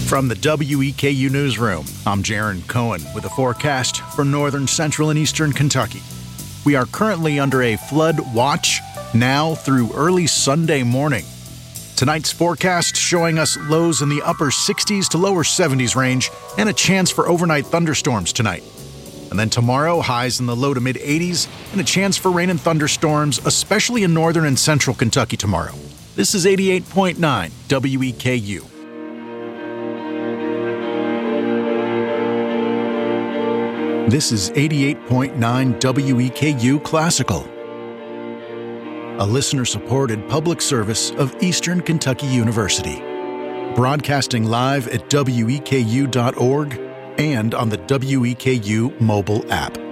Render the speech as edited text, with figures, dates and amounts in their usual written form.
From the WEKU Newsroom, I'm Jaron Cohen with a forecast for northern, central, and eastern Kentucky. We are currently under a flood watch now through early Sunday morning. Tonight's forecast showing us lows in the upper 60s to lower 70s range and a chance for overnight thunderstorms tonight. And then tomorrow, highs in the low to mid 80s and a chance for rain and thunderstorms, especially in northern and central Kentucky tomorrow. This is 88.9 WEKU. This is 88.9 WEKU Classical, a listener-supported public service of Eastern Kentucky University, broadcasting live at weku.org and on the WEKU mobile app.